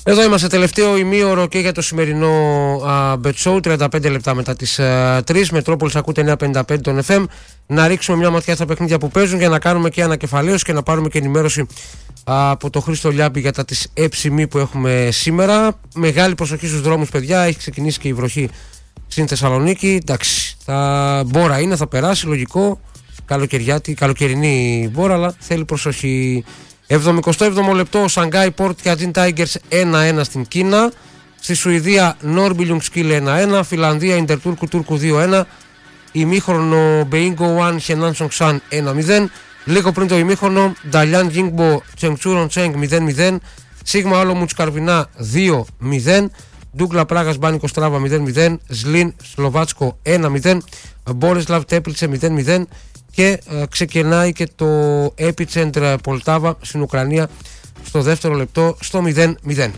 Εδώ είμαστε, τελευταίο ημίωρο και για το σημερινό Bet Show, 35 λεπτά μετά τις 3. Μετρόπολης ακούτε 955 των FM. Να ρίξουμε μια ματιά στα παιχνίδια που παίζουν για να κάνουμε και ανακεφαλαίωση και να πάρουμε και ενημέρωση από το Χρήστο Λιάμπη για τα της έψημη που έχουμε σήμερα. Μεγάλη προσοχή στους δρόμους, παιδιά. Έχει ξεκινήσει και η βροχή στην Θεσσαλονίκη. Εντάξει, μπόρα είναι, θα περάσει, λογικό. Καλοκαιρινή μπόρα, αλλά θέλει προσοχή. 77ο λεπτό, Σανγκάι Πόρτ και Ατζίν Τάιγκερς 1-1 στην Κίνα. Στη Σουηδία Νόρμπιλιουγκ Σκίλ 1-1. Φιλανδία Ιντερτούρκου Τούρκου 2-1. Ημίχρονο Μπεϊγκο Ουάν Χενάν Σονξάν 1-0. Λίγο πριν το ημίχρονο Νταλιάν Γινγκμπο Τσενγκτσούρον Τσέγκ 0-0. Σίγμα Όλομουτς Καρβινά 2-0. Ντούγκλα Πράγας Μπάνικο Στράβα 0-0. Σλίν Σλοβάτσκο 1-0. Μπόρεσλαβ Τέπλιτσε 0-0. Και ξεκινάει και το Epicenter Πολτάβα στην Ουκρανία στο δεύτερο λεπτό στο 0-0.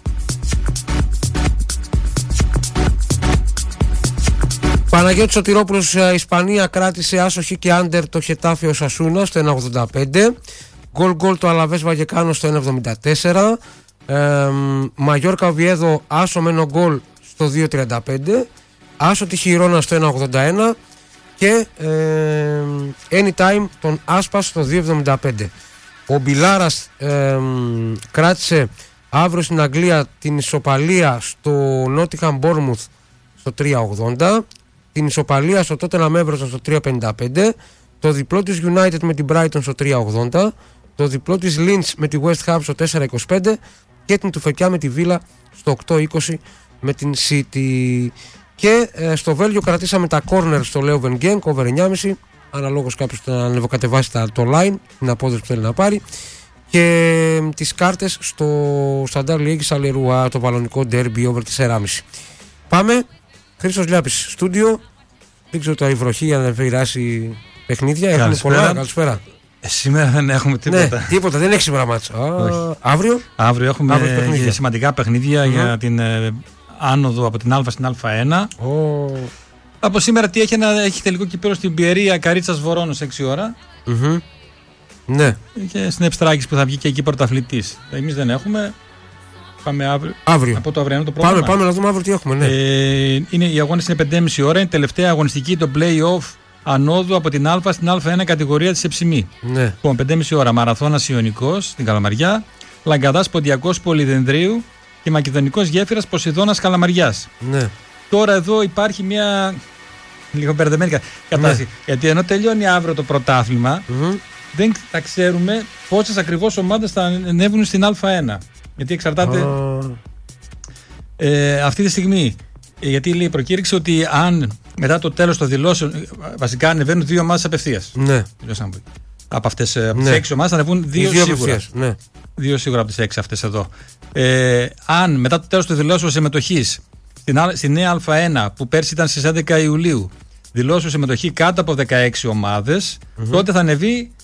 Παναγιώτης Σωτηρόπουλος, Ισπανία κράτησε άσοχη και άντερ το Χετάφι Οσασούνα στο 1.85. Γκολ το Αλαβές Βαγεκάνο στο 1.74. Μαγιόρκα Οβιέδο άσο μένω γκολ στο 2.35. Άσο τη Χιρόνα στο 1.81. Και Anytime τον Άσπας στο 2.75. Ο Μπιλάρας κράτησε αύριο στην Αγγλία την ισοπαλία στο Nottingham Bournemouth στο 3.80, την ισοπαλία στο Tottenham Everton στο 3.55, το διπλό της United με την Brighton στο 3.80, το διπλό της Leeds με τη West Ham στο 4.25 και την Τουφεκιά με τη Villa στο 8.20 με την City. Και στο Βέλγιο κρατήσαμε τα corner στο Leuven Genk, over 9.5, αναλόγως κάποιος να ανεβοκατεβάσει το line, την απόδοση που θέλει να πάρει, και τις κάρτες στο Σταντάρ Liège Σαλερούα, το βαλονικό derby over 4.5. Πάμε, Χρήστος Λιάπης, στούντιο. Δεν ξέρω τώρα η βροχή αν δεν πειράσει παιχνίδια. Έχουμε πολλά, καλησπέρα. Σήμερα δεν έχουμε τίποτα. Ναι, τίποτα, δεν έχει σήμερα μάτσα. Αύριο έχουμε σημαντικά παιχνίδια για την άνοδο από την Α στην Α1. Από σήμερα τι έχει τελικό κυπέλλο στην Πιερία Καρίτσας Βορώνος 6 ώρα. Ναι. Και στην Ευστράκης που θα βγει και εκεί πρωταθλητής. Εμείς δεν έχουμε. Πάμε αύριο. Από το αυριανό το πρόγραμμα. Πάμε να δούμε αύριο τι έχουμε. Ναι. Οι αγώνες είναι 5.30 ώρα. Είναι τελευταία αγωνιστική, το play-off ανόδου από την Α στην Α1 κατηγορία της Εψημή. Ναι. Λοιπόν, 5.30 ώρα Μαραθώνας Ιωνικός στην Καλαμαριά. Λαγκαδάς Ποντιακός Πολυδενδρίου. Και Μακεδονικός Γέφυρας Ποσειδώνας Καλαμαριάς. Ναι. Τώρα εδώ υπάρχει μια λίγο μπερδεμένη κατάσταση. Ναι. Γιατί ενώ τελειώνει αύριο το πρωτάθλημα, δεν θα ξέρουμε πόσες ακριβώς ομάδες θα ανέβουν στην Α1. Γιατί εξαρτάται αυτή τη στιγμή. Γιατί λέει η προκήρυξη ότι αν μετά το τέλος των δηλώσεων βασικά ανεβαίνουν 2 ομάδες απευθείας. Ναι. Από αυτές τις 6 ομάδες θα ανεβούν 2 σίγουρα. Ναι. 2 σίγουρα από τις 6 αυτές εδώ. Αν μετά το τέλος του δηλώσεως συμμετοχής στη νέα Α1 που πέρσι ήταν στις 11 Ιουλίου δηλώσεως συμμετοχή κάτω από 16 ομάδες, τότε θα ανεβεί